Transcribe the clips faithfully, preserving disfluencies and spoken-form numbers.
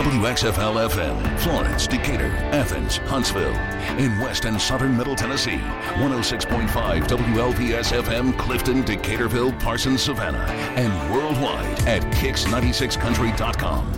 W X F L F M, Florence, Decatur, Athens, Huntsville. In West and Southern Middle Tennessee, one oh six point five W L P S F M, Clifton, Decaturville, Parsons, Savannah. And worldwide at kicks ninety-six country dot com.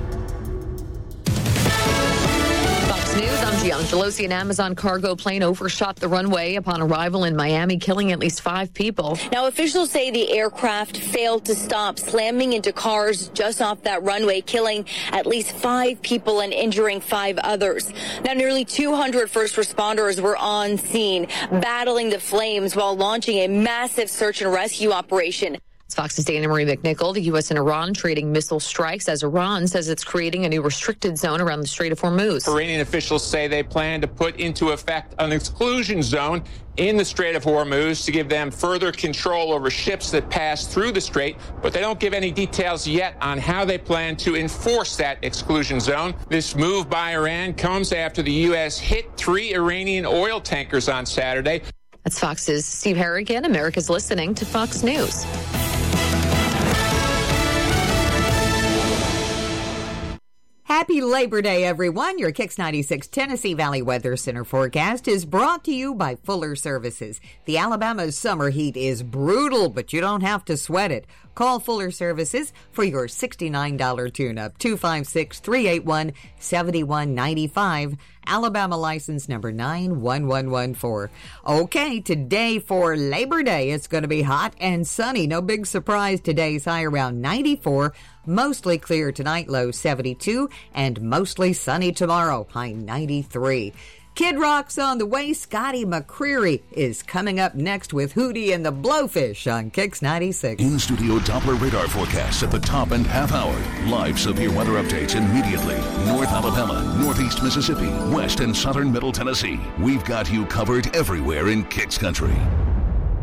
News, I'm Gianna Gelosi. An Amazon cargo plane overshot the runway upon arrival in Miami, killing at least five people. Now, officials say the aircraft failed to stop, slamming into cars just off that runway, killing at least five people and injuring five others. Now, nearly two hundred first responders were on scene, battling the flames while launching a massive search and rescue operation. It's Fox's Dana Marie McNichol. The U S and Iran trading missile strikes as Iran says it's creating a new restricted zone around the Strait of Hormuz. Iranian officials say they plan to put into effect an exclusion zone in the Strait of Hormuz to give them further control over ships that pass through the strait, but they don't give any details yet on how they plan to enforce that exclusion zone. This move by Iran comes after the U S hit three Iranian oil tankers on Saturday. That's Fox's Steve Harrigan. America's listening to Fox News. Happy Labor Day, everyone. Your Kicks ninety-six Tennessee Valley Weather Center forecast is brought to you by Fuller Services. The Alabama summer heat is brutal, but you don't have to sweat it. Call Fuller Services for your sixty-nine dollars tune-up, two five six, three eight one, seven one nine five, Alabama license number nine one one one four. Okay, today for Labor Day, it's going to be hot and sunny. No big surprise, today's high around ninety-four, mostly clear tonight, low seventy-two, and mostly sunny tomorrow, high ninety-three. Kid Rock's on the way. Scotty McCreery is coming up next with Hootie and the Blowfish on Kicks ninety-six. In-studio Doppler radar forecasts at the top and half hour. Live severe weather updates immediately. North Alabama, Northeast Mississippi, West and Southern Middle Tennessee. We've got you covered everywhere in Kicks Country.